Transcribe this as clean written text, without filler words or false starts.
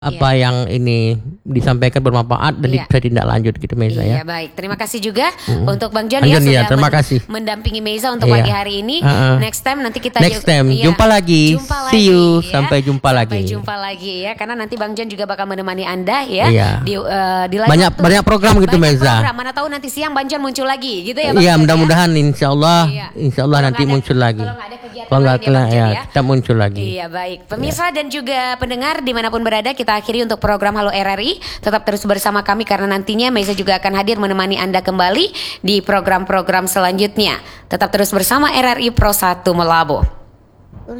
apa yang ini disampaikan bermanfaat dan bisa tindak lanjut gitu Meza ya. Iya baik, terima kasih juga untuk Bang John Bang John, sudah terima kasih. mendampingi Meza untuk pagi hari ini. Next time nanti kita jumpa lagi. See you, sampai jumpa lagi. Sampai jumpa lagi ya, karena nanti Bang John juga bakal menemani Anda ya di live banyak program gitu Meza. Mana tahu nanti siang Bang John muncul lagi gitu ya Bang. Iya, mudah-mudahan insyaallah nanti muncul lagi. Kalau nggak ya, kita muncul lagi. Iya baik, pemirsa dan juga pendengar dimanapun berada, kita akhiri untuk program Halo RRI. Tetap terus bersama kami karena nantinya Meza juga akan hadir menemani Anda kembali di program-program selanjutnya. Tetap terus bersama RRI Pro 1 Melabo.